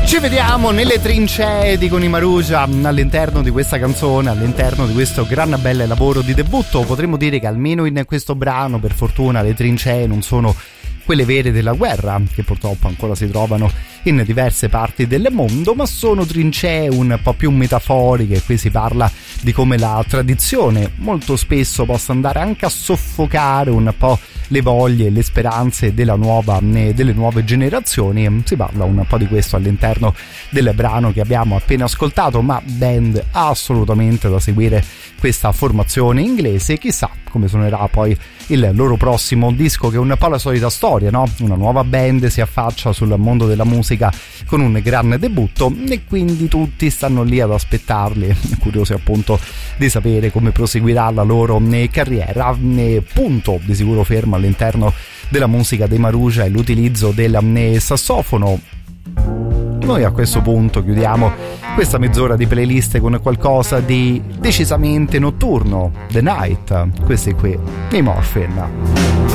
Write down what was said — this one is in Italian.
Ci vediamo nelle trincee di Conny Marugia all'interno di questa canzone, all'interno di questo gran bel lavoro di debutto. Potremmo dire che almeno in questo brano, per fortuna, le trincee non sono quelle vere della guerra, che purtroppo ancora si trovano in diverse parti del mondo, ma sono trincee un po' più metaforiche. Qui si parla di come la tradizione molto spesso possa andare anche a soffocare un po' le voglie e le speranze delle nuove generazioni. Si parla un po' di questo all'interno del brano che abbiamo appena ascoltato, ma band assolutamente da seguire questa formazione inglese. Chissà come suonerà poi il loro prossimo disco, che è un po' la solita storia, no? Una nuova band si affaccia sul mondo della musica con un gran debutto e quindi tutti stanno lì ad aspettarli, curiosi appunto di sapere come proseguirà la loro carriera. Punto di sicuro fermo all'interno della musica dei Marugia è l'utilizzo del sassofono. Noi a questo punto chiudiamo questa mezz'ora di playlist con qualcosa di decisamente notturno. The Night, questi qui, i Morphine.